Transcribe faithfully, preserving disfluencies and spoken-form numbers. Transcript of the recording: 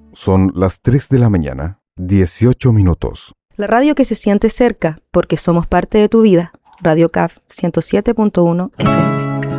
Son las tres de la mañana, dieciocho minutos. La radio que se siente cerca porque somos parte de tu vida. Radio C A F ciento siete punto uno F M.